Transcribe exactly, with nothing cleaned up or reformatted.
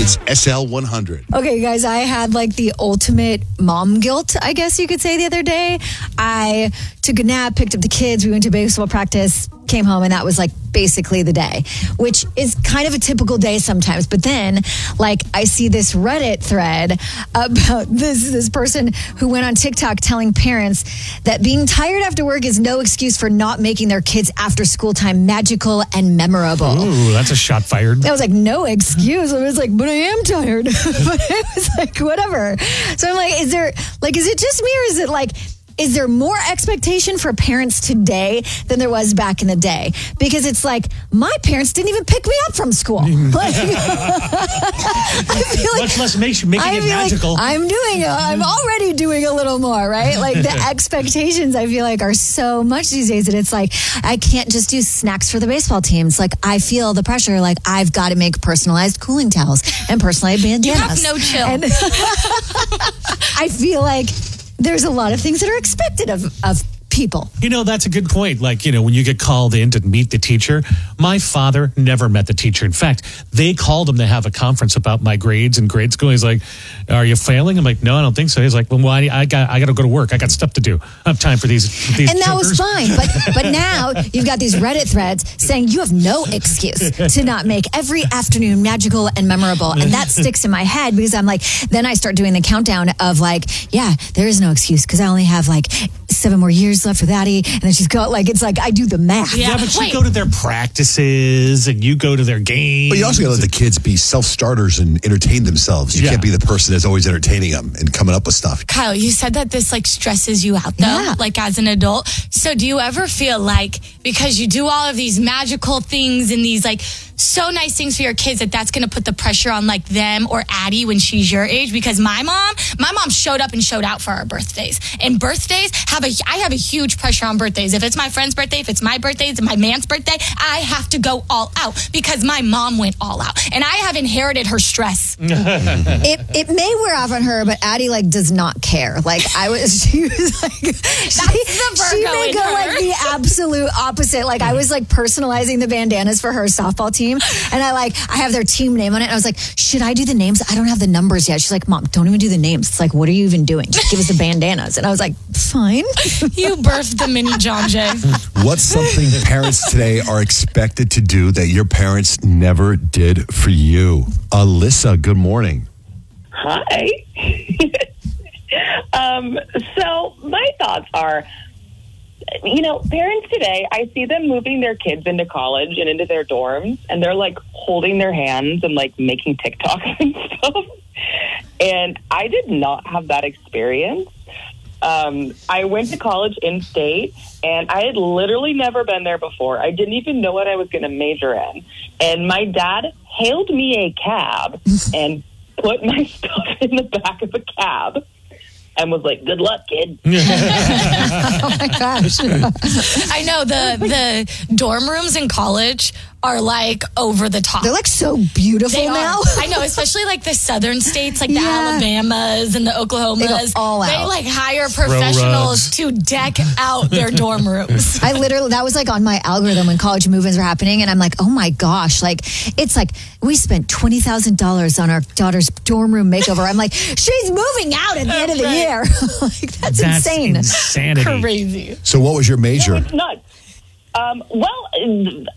It's S L one hundred. Okay, guys, I had like the ultimate mom guilt, I guess you could say, the other day. I took a nap, picked up the kids, we went to baseball practice, came home, and that was like basically the day, which is kind of a typical day sometimes. But then, like, I see this Reddit thread about this this person who went on TikTok telling parents that being tired after work is no excuse for not making their kids' after school time magical and memorable. Ooh, that's a shot fired. I was like, no excuse. I was like, but I am tired. But it was like, whatever. So I'm like, is there, like, is it just me, or is it like, is there more expectation for parents today than there was back in the day? Because it's like, my parents didn't even pick me up from school. Like, I feel like, Much less make, making I it feel magical. Like I'm doing, a, I'm already doing a little more, right? Like the expectations, I feel like, are so much these days that it's like, I can't just do snacks for the baseball teams. Like, I feel the pressure, like, I've got to make personalized cooling towels and personalized bandanas. You have no chill. And I feel like there's a lot of things that are expected of, of people. You know, that's a good point. Like, you know, when you get called in to meet the teacher, my father never met the teacher. In fact, they called him to have a conference about my grades in grade school. He's like, are you failing? I'm like, no, I don't think so. He's like, well, why? I got I got to go to work. I got stuff to do. I don't have time for these, these And that jokers. was fine. But but now you've got these Reddit threads saying you have no excuse to not make every afternoon magical and memorable. And that sticks in my head because I'm like, then I start doing the countdown of like, yeah, there is no excuse because I only have like seven more years left for Thatty. And then she's got like, it's like, I do the math. Yeah, Yeah, but wait. you go to their practices and you go to their games. But you also got to let the kids be self-starters and entertain themselves. You Yeah. can't be the person that's always entertaining them and coming up with stuff. Kyle, you said that this like stresses you out though, Yeah. like as an adult. So do you ever feel like because you do all of these magical things and these like so nice things for your kids that that's going to put the pressure on like them or Addie when she's your age? Because my mom, my mom showed up and showed out for our birthdays. And birthdays have a, I have a huge pressure on birthdays. If it's my friend's birthday, if it's my birthday, if it's my man's birthday, I have to go all out because my mom went all out. And I have inherited her stress. It it may wear off on her, but Addie like does not care. Like I was, she was like, she, the she Virgo may in go her. like the absolute opposite. Like I was like personalizing the bandanas for her softball team, and I like I have their team name on it. And I was like, should I do the names? I don't have the numbers yet. She's like, Mom, don't even do the names. It's like, what are you even doing? Just give us the bandanas. And I was like, fine. You birthed the mini John Jay. What's something parents today are expected to do that your parents never did for you? Alyssa, good morning. Hi. um, so my thoughts are, you know, parents today, I see them moving their kids into college and into their dorms, and they're like holding their hands and like making TikToks and stuff. And I did not have that experience. Um, I went to college in state, and I had literally never been there before. I didn't even know what I was going to major in. And my dad hailed me a cab and put my stuff in the back of a cab and was like, good luck, kid. Oh my gosh. I know the the dorm rooms in college are like over the top. They're like so beautiful They now. are. I know, especially like the southern states, like the Yeah. Alabamas and the Oklahomas. They go all They out. like hire professionals rugs. to deck out their dorm rooms. I literally, that was like on my algorithm when college move-ins were happening. And I'm like, oh my gosh, like, it's like, we spent twenty thousand dollars on our daughter's dorm room makeover. I'm like, she's moving out at the end of the Right. year. Like, that's, That's insane. insanity. Crazy. So what was your major? It's nuts. Um, well,